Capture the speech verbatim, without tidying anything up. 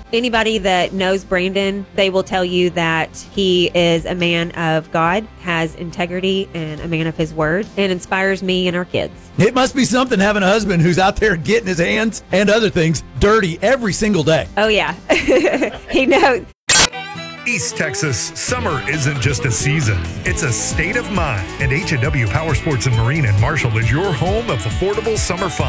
Anybody that knows Brandon, they will tell you that he is a man of God, has integrity, and a man of his word, and inspires me and our kids. It must be something having a husband who's out there getting his hands and other things dirty every single day. Oh, yeah. He knows. East Texas, summer isn't just a season, it's a state of mind. And H and W Power Sports and Marine in Marshall is your home of affordable summer fun.